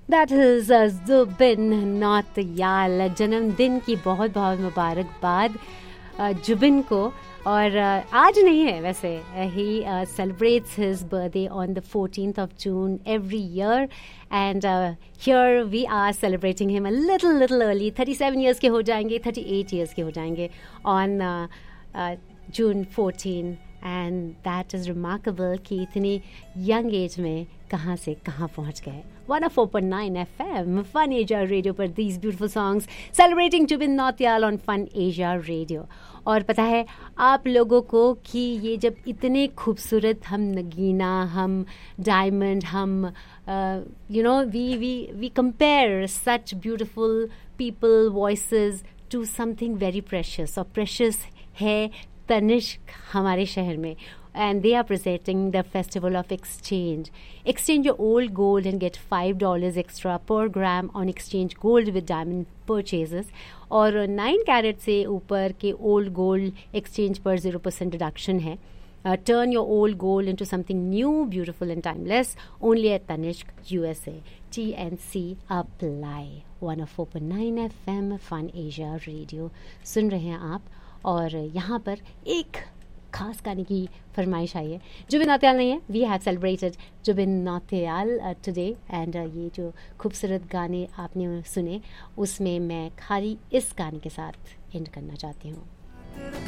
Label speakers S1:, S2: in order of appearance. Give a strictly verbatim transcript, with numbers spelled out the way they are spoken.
S1: That is Zubin Nautiyal. जन्मदिन की बहुत बहुत मुबारकबाद जुबिन को। और uh, आज नहीं है वैसे, ही celebrates his birthday on the fourteenth of June every year, and here we are celebrating him a little little early. Thirty seven years के हो जाएंगे, थर्टी एट ईयर्स के हो जाएंगे on June fourteen, and that is remarkable कि इतनी young age में कहाँ से कहाँ पहुँच गए। One of four point nine F M fun Asia radio पर these beautiful songs celebrating Zubin Nautiyal on fun Asia radio. और पता है आप लोगों को कि ये जब इतने खूबसूरत हम नगीना, हम डायमंड, हम you know we we we compare such beautiful people voices to something very precious, और प्रेशियस है तनिष्क हमारे शहर में, and they are presenting the festival of exchange. Exchange your old gold and get five dollars extra per gram on exchange gold with diamond purchases. और nine carat से ऊपर के old gold exchange पर zero percent deduction है. Uh, turn your old gold into something new, beautiful and timeless. Only at Tanishq, U S A. T N C apply. one oh four point nine F M Fun Asia Radio सुन रहे हैं आप, और यहाँ पर एक खास गाने की फरमाइश आई है. जुबिन नौटियाल नहीं है, we have celebrated Zubin Nautiyal today, and ये जो खूबसूरत गाने आपने सुने उसमें मैं खाली इस गाने के साथ एंड करना चाहती हूँ.